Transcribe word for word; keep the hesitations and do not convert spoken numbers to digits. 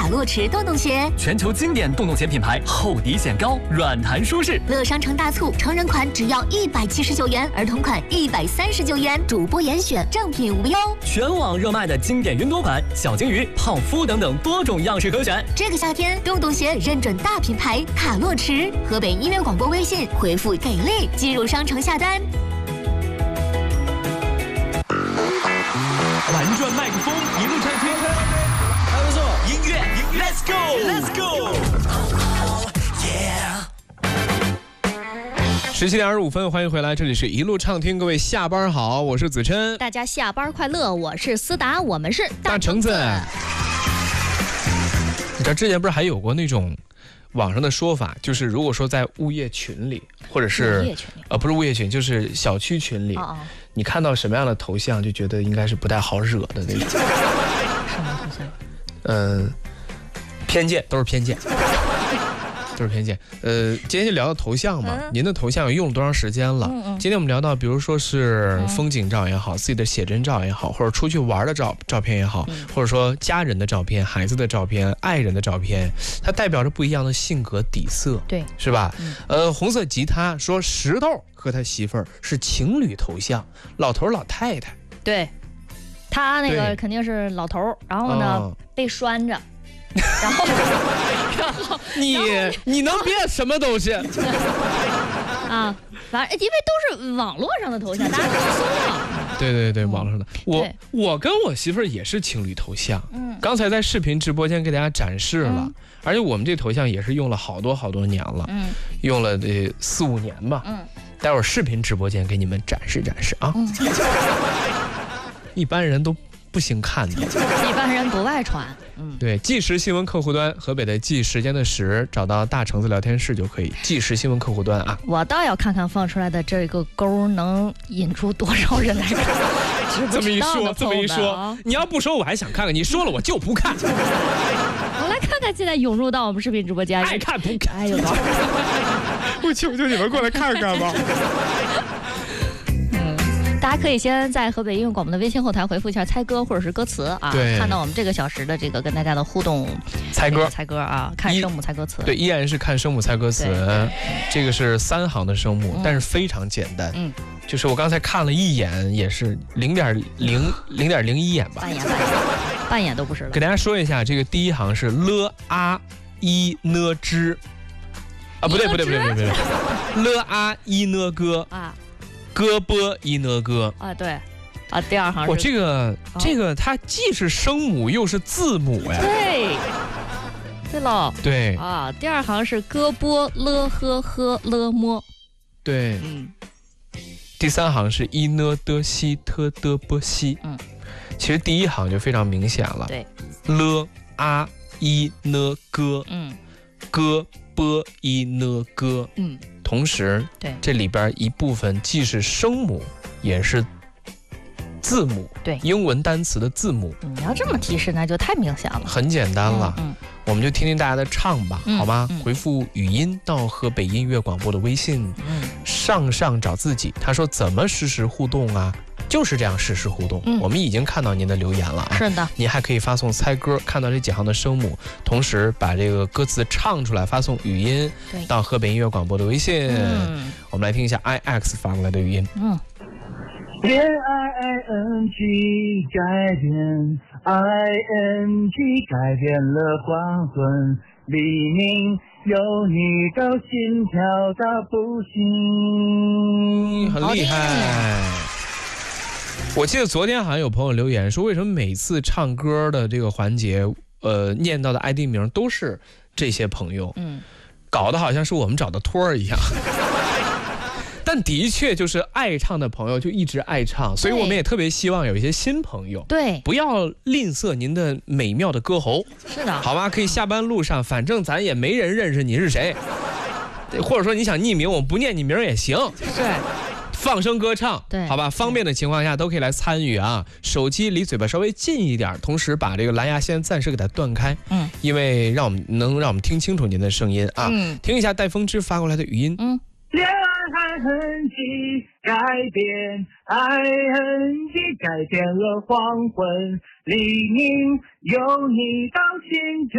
卡洛驰洞洞鞋， 全球经典洞洞鞋品牌，厚底显高，软弹舒适。 乐商城大促，成人款只要一百七十九元，儿童款一百三十九元，主播严选，正品无忧。 全网热卖的经典云朵款、小金鱼、泡芙等等多种样式可选。 这个夏天，洞洞鞋认准大品牌卡洛驰。河北音乐广播微信回复给力，进入商城下单。 玩转麦克风，一路畅听。还不错，音乐，Let's go，Let's go。十七点二十五分，欢迎回来，这里是一路畅听，各位下班好，我是子琛， 大家下班快乐，我是思达，我们是大橙子。你知道之前不是还有过那种网上的说法，就是如果说在物业群里，或者是呃不是物业群，就是小区群里，哦哦你看到什么样的头像，就觉得应该是不太好惹的那种。 什么头像？ 嗯、呃，偏见，都是偏见。都是偏见。呃，今天就聊到头像嘛，嗯、您的头像用了多长时间了？嗯嗯今天我们聊到，比如说是风景照也好，嗯、自己的写真照也好，或者出去玩的照照片也好，嗯、或者说家人的照片、孩子的照片、爱人的照片，它代表着不一样的性格底色， 对， 是吧？嗯、呃，红色吉他说石头和他媳妇儿是情侣头像，老头老太太， 对，他那个肯定是老头，然后呢、哦、被拴着。然后，然后你你能别什么东西啊？反正因为都是网络上的头像，大家都搜到。 对对对，网络上的。我我跟我媳妇儿也是情侣头像，嗯，刚才在视频直播间给大家展示了，嗯、而且我们这头像也是用了好多好多年了，嗯，用了这四五年吧，嗯，待会儿视频直播间给你们展示展示啊。嗯、一般人都不行看的， 一般人不外传。嗯， 对，即时新闻客户端，河北的即，时间的时，找到大橙子聊天室就可以。即时新闻客户端啊， 我倒要看看放出来的这个钩能引出多少人来看。 这么一说，这么一说，你要不说我还想看看，你说了我就不看。 我来看看现在涌入到我们视频直播间， 爱看不看？ 哎呦， 我求求你们过来看看吧。 大家可以先在河北音乐广播的微信后台回复一下猜歌或者是歌词啊，看到我们这个小时的这个跟大家的互动猜歌猜歌啊，看声母猜歌词。 对，依然是看声母猜歌词，这个是三行的声母，嗯、但是非常简单。嗯，就是我刚才看了一眼，也是零点零零点零一眼吧， 半眼半眼半眼都不是了。 给大家说一下，这个第一行是了啊一呢之啊，不对不对不对不对不对，了啊一呢歌啊。歌波一呢歌啊，对，啊，第二行是我这个、哦、这个它既是声母又是字母呀， 对，对喽， 对啊，第二行是歌波了呵呵了么， 对，嗯，第三行是一呢的西特的波西，嗯，其实第一行就非常明显了， 对， 了啊一呢歌，嗯，歌波一呢歌，嗯。同时， 对这里边一部分既是声母，也是字母， 对英文单词的字母。 你要这么提示，那就太明显了。 很简单了，嗯嗯、我们就听听大家的唱吧，嗯、好吗？嗯、回复语音到河北音乐广播的微信，嗯、上上找自己。他说怎么实时互动啊？就是这样实时互动、嗯、我们已经看到您的留言了啊， 是的， 您还可以发送猜歌，看到这几行的声母，同时把这个歌词唱出来，发送语音到河北音乐广播的微信、嗯、我们来听一下 I X 发过来的语音。嗯， 恋爱 I N G 改变 I N G 改变了黄昏黎明，有你都心跳到不行， 很厉害。我记得昨天好像有朋友留言说，为什么每次唱歌的这个环节，呃，念到的 I D 名都是这些朋友，嗯，搞得好像是我们找的托儿一样。但的确就是爱唱的朋友就一直爱唱，所以我们也特别希望有一些新朋友， 对， 不要吝啬您的美妙的歌喉， 是的， 好吧？可以下班路上，反正咱也没人认识你是谁，或者说你想匿名，我们不念你名也行， 是。 放声歌唱， 对， 好吧，方便的情况下都可以来参与啊。手机离嘴巴稍微近一点，同时把这个蓝牙线暂时给它断开，嗯，因为让我们能让我们听清楚您的声音啊。嗯，听一下戴风之发过来的语音。 嗯，恋爱痕迹改变 ，I N G 改变了黄昏黎明，有你到心。